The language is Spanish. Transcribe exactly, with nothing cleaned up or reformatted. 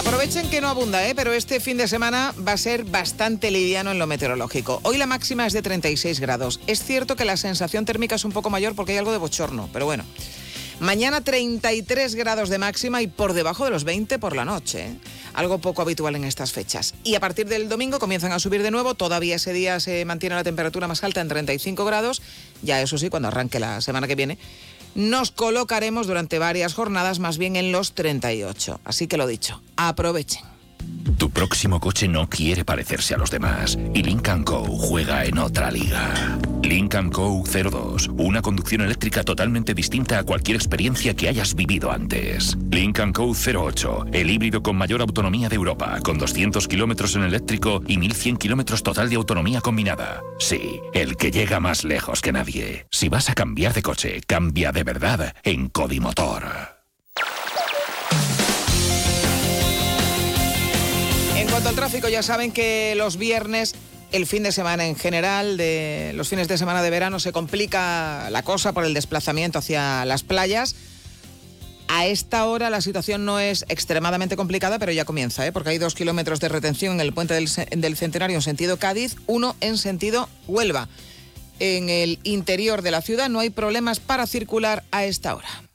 Aprovechen que no abunda, ¿eh? Pero este fin de semana va a ser bastante liviano en lo meteorológico. Hoy la máxima es de treinta y seis grados. Es cierto que la sensación térmica es un poco mayor porque hay algo de bochorno, pero bueno. Mañana treinta y tres grados de máxima y por debajo de los veinte por la noche, ¿eh? Algo poco habitual en estas fechas. Y a partir del domingo comienzan a subir de nuevo. Todavía ese día se mantiene la temperatura más alta en treinta y cinco grados. Ya eso sí, cuando arranque la semana que viene, nos colocaremos durante varias jornadas más bien en los treinta y ocho. Así que lo dicho, aprovechen. Tu próximo coche no quiere parecerse a los demás y Lynk and Co juega en otra liga. Lynk and Co cero dos, una conducción eléctrica totalmente distinta a cualquier experiencia que hayas vivido antes. Lynk and Co cero ocho, el híbrido con mayor autonomía de Europa, con doscientos kilómetros en eléctrico y mil cien kilómetros total de autonomía combinada. Sí, el que llega más lejos que nadie. Si vas a cambiar de coche, cambia de verdad en Codimotor. En cuanto al tráfico, ya saben que los viernes, el fin de semana en general, de los fines de semana de verano, se complica la cosa por el desplazamiento hacia las playas. A esta hora la situación no es extremadamente complicada, pero ya comienza, ¿eh? Porque hay dos kilómetros de retención en el puente del, del Centenario en sentido Cádiz, uno en sentido Huelva. En el interior de la ciudad no hay problemas para circular a esta hora.